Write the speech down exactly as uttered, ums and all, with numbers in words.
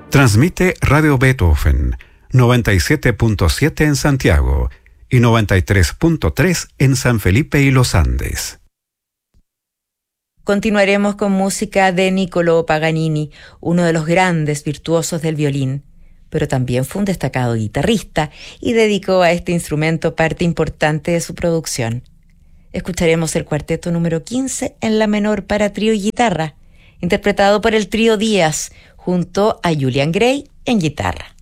Transmite Radio Beethoven, noventa y siete punto siete en Santiago y noventa y tres punto tres en San Felipe y Los Andes. Continuaremos con música de Niccolò Paganini, uno de los grandes virtuosos del violín, pero también fue un destacado guitarrista y dedicó a este instrumento parte importante de su producción. Escucharemos el cuarteto número quince en la menor para trío y guitarra, interpretado por el trío Díaz, junto a Julian Gray en guitarra.